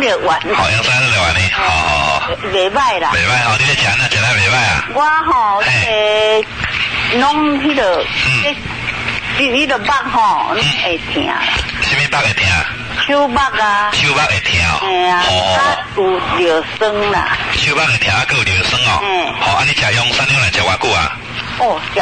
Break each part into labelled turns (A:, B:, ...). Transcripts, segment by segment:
A: 乐丸。
B: 哦，用山乐丸呢，哦，
A: 袂歹啦。
B: 袂歹哦，你咧食哪食哪袂歹啊？
A: 我吼，拢迄个，迄个肉吼，会疼啦。
B: 什么肉会疼？
A: 手肉啊。手
B: 肉会疼哦。
A: 嘿啊。哦。有尿酸啦。
B: 手肉会疼，还有尿酸哦。哦，啊，你食用山药来食偌久啊？哦，
A: 食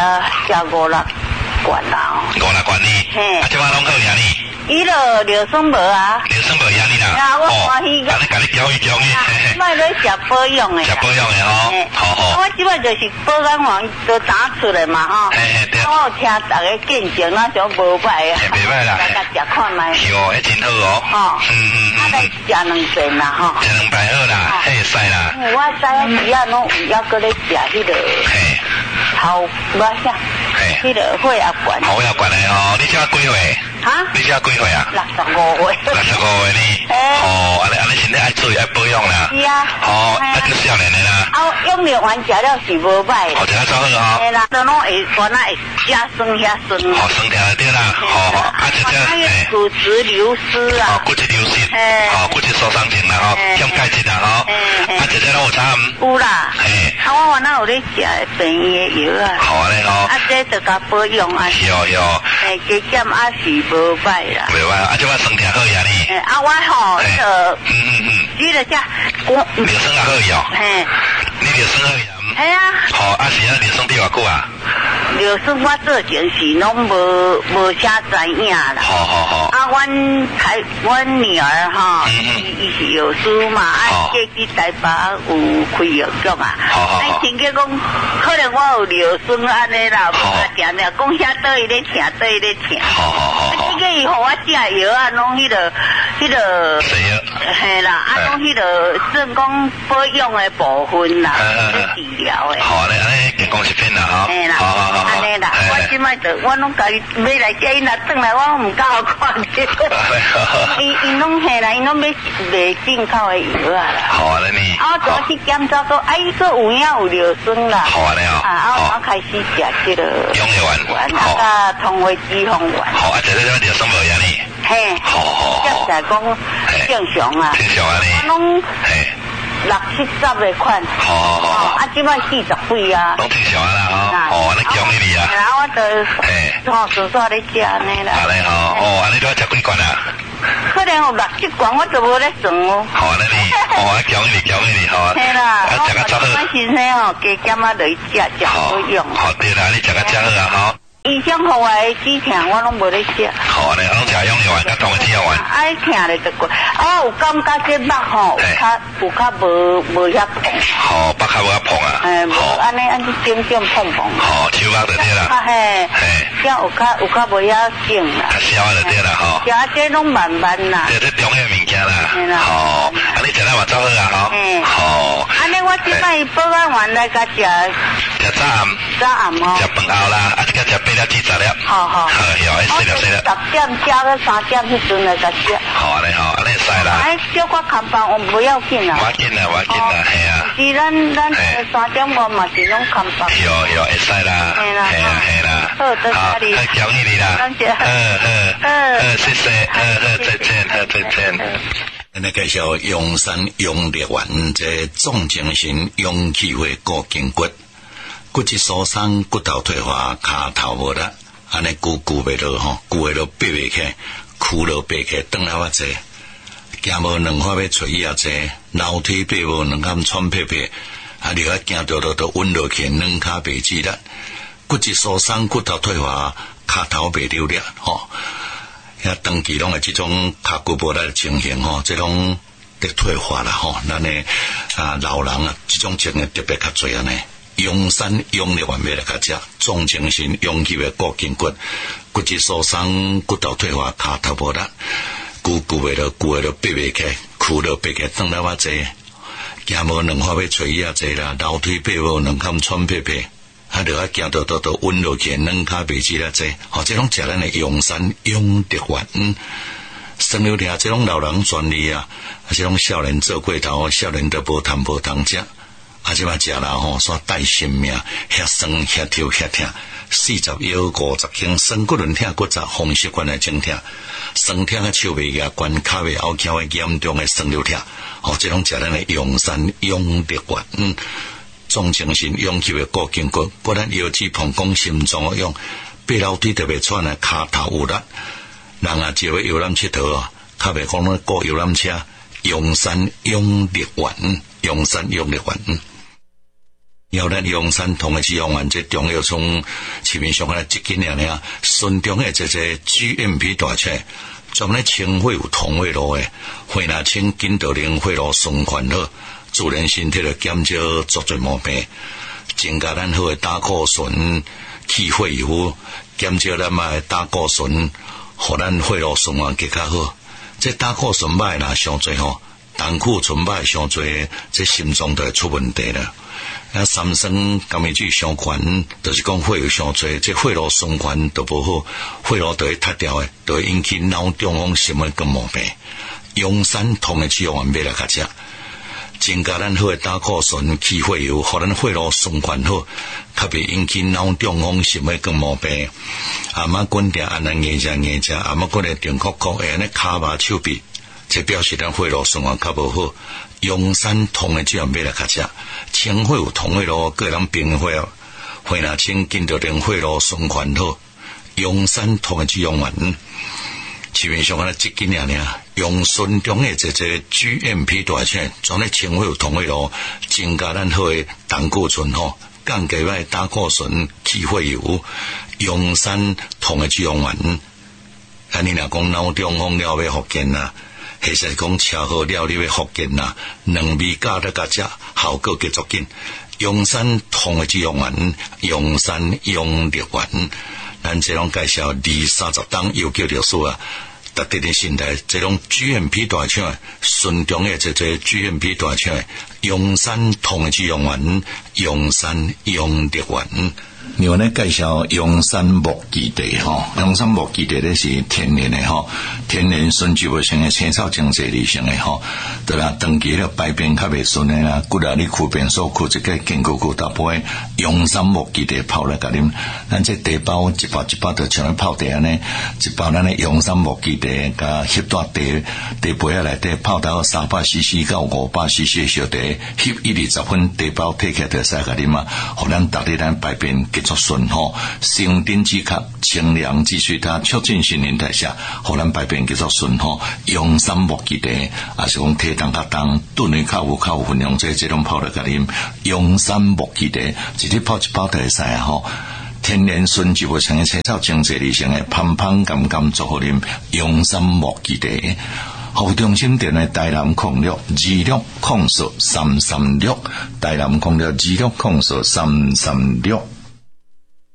A: 5、6罐啦。
B: 5、6罐呢？嘿。啊，即摆拢好呀呢？
A: 伊落尿酸无啊？
B: 尿酸无压力啦。
A: 啊，我欢喜个。
B: 甲你教育教育。
A: 卖咧食保养的。
B: 食保养的吼。好好。
A: 我即摆就是保肝丸都打出来嘛吼。嘿嘿对。我有听大家见证，那种无歹啊。
B: 袂歹啦。
A: 大家食看卖。
B: 是哦，迄真好哦。吼。啊，
A: 来食2遍啦吼。
B: 食2摆好啦，迄会使啦。
A: 我知影时啊，拢有要搁咧食迄个。嘿。头我啥？嘿。迄个血压管。
B: 血压管的哦，你这几岁？哈？你这几岁啊
A: ？65岁。
B: 65岁呢？哦，安尼身体爱注意爱保养啦。是啊。哦，啊，叫少年的啦。啊，
A: 用尿丸食了是无歹。
B: 哦，食了做好哦。
A: 嘿啦，都拢会原来会加酸遐酸。哦，
B: 酸条就对啦。哦，啊，这
A: 嘿。骨质流失啊。
B: 哦，骨质流失。嘿。哦，骨质疏松症啦吼，欠钙质啦吼。嘿。啊，这拢有差唔？有啦。嘿。啊，我原来有咧食便宜的药啊。好安尼吼。啊，这就甲保养啊。是哦是哦。嘿，加减啊是。无歹啦，袂歹啊！即摆酸甜好呀呢。啊，我吼，迄个，你着食，尿酸也好哟。嘿，你尿酸好呀？系啊。好，啊是啊，尿酸滴偌久啊？尿酸我做前是拢无啥知影啦。好好好。啊，阮女儿哈，伊是药师嘛，啊，去台北有开药局啊。好好好。听讲可能我有尿酸安尼啦，无定定讲遐倒伊咧疼，倒伊咧疼。好好好。这个伊互我食药啊，拢迄个。西药。嘿啦，啊，拢迄个正讲保养的部分啦，治疗的。好咧，安尼健康食品啦，吼。嘿啦。好好好。安尼啦，我即摆就我拢家己买来叫伊若转来，我唔敢看着。因拢嘿啦，因拢要卖进口的药啊啦。好啊，你。啊，我昨去检查说，伊个有影有尿酸啦。好啊，你哦。啊，我开始食这个。养药丸。啊，甲通胃脂肪丸。好啊，这个尿酸无影呢。嘿。好好。即是讲正常啊。正常啊你。我拢。嘿。60、70的款。好好好。啊，即摆40岁啊。拢正常啊啦，吼。哦，安尼奖励你啊。然后我就。嘿。吼，顺续咧食安尼啦。安尼吼，哦，安尼都要食几罐啊？可能有60、70罐，我就无咧算哦。好安尼你，哦，奖励你，吼。嘿啦。啊，食个早好。我先生吼，加减啊落去食好用。好对啦，你食个早好啊，吼。医生互我的止疼，我拢无咧食。好咧，拢食养药丸，甲同个止药丸。爱疼咧就过，啊有感觉这肉吼有较无遐碰。好，腹较无遐碰啊。无安尼点点碰碰。好，手肉就对啦。啊嘿。嘿。这有较无遐紧啦。较消就对啦吼。食啊，这拢慢慢啦。这中药物件啦。嘿啦。好，啊你食了嘛走好啊吼。嗯。好。安尼我即摆保肝丸来甲食。食早暗。早暗吼。食饭后啦，啊这个食8粒至10粒。好好。好，要4粒4粒。10点食到3点迄阵来甲食。好安尼吼，安尼会使啦。哎，小可看饭我不要紧啦。我紧啦，系啊。是咱3点5嘛是拢看饭。是哦，会使啦。系啦，系啦。好，多谢你。奖励你啦。感谢。谢谢。再见，再见。那介绍阳山阳力丸，这重精神阳气会固筋骨。骨质疏松、骨头退化、骹头无力，安尼久袂落吼，久会落爬袂起，躯落爬起，转来我济，行无2块要找伊也济，楼梯爬无2坎喘撇撇，啊，你啊行到稳落去，2骹袂直力，骨质疏松、骨头退化、骹头袂流力，吼，遐长期拢系这种骹骨无力的情形吼，这种得退化啦吼，咱的老人啊，这种情形特别较侪安尼。阳山阳力丸要来甲食，重精神，阳气的固筋骨，骨质疏松，骨头退化，骹头无力，久会落爬袂起，躯落爬起，转来我济，行无2块要找伊也济啦，楼梯爬无2坎喘撇撇，啊，就行到稳落去，2骹袂直啦济，吼，这拢食咱的阳山阳力丸。生了听，这种老人专利啊，这种少年做过头，少年都无通食。
C: 即摆食啦吼，煞带性命，遐酸遐跳遐疼，40腰50轻，酸骨轮疼骨折，风湿关节肿疼，酸疼的手尾牙关，骹尾后翘的严重的酸瘤疼，这种食咱的永山永力丸，总精神永久的固筋骨，不然腰子膀胱心脏的用，爬楼梯特别喘的骹头有力，人啊就会游览佚佗啊，较袂讲那过游览车，永山永力丸，永山永力丸。要咱永山同的脂肪丸，这中药从市面上来一斤尔，顺中的这 GMP 大车，专来清血有通血路的，血若清筋道灵血路循环好，自然身体就减少足侪毛病，增加咱好的胆固醇，去血油，减少咱的胆固醇，互咱血路循环更加好。这胆固醇歹啦伤侪吼，胆固醇歹伤侪，这心脏就会出问题了。三酸甘味水伤悬，就是讲血有伤多，这血路循环都不好，血路都会塌掉的，都会引起脑中风什么个毛病。永山通的脂肪丸买来较食，增加咱好的胆固醇、去血油，互咱血路循环好，较袂引起脑中风什么个毛病。阿妈滚定安尼硬食，阿妈滚来定哭哭，安尼骹麻手臂，这表示咱血路循环较无好。永山通的脂肪买来较食。清血有通血路，个人平血，血若清，筋道灵血路循环好。永山通的脂肪丸，市面上一斤尔，用顺中的这 GMP 大车，装咧清血有通血路，增加咱好的胆固醇吼，降低咱胆固醇、去血油。永山通的脂肪丸，你若讲脑中风了要复健啦。其实讲车祸了你要复健啦，两味加得加食，效果极足紧。永山通的脂肪丸，永山永力丸，咱这种介绍20-30档又叫历史啊，特定的心态，这种 GMP 大厂，顺中的这 GMP 大厂，永山通的脂肪丸，永山永力丸。另外呢，介绍永山木基地吼，永山木基地咧是天然的吼，天然纯植物性的青草精制而成的吼，对啦，长期了排便较袂顺的啦，骨啊你खु便所苦一个坚固固搭配永山木基地泡来甲啉，咱这茶包一包就像咧泡茶安尼，一包咱的永山木基地加翕大茶杯啊内底泡到300cc 到500cc 的小茶，翕120分茶包摕起来就使甲啉啊，互咱逐日咱排便极足顺吼，生丁止咳，清凉止水它促进新陈代谢，互咱排便极足顺吼。永山木基地也是讲体重较重，炖的较有分量，这种泡来甲啉。永山木基地一日泡一包就会使啊吼。天然纯植物性的青草精制而成的，香香甘甘做好啉。永山木基地。服务中心电话台南0626043336，台南0626043336。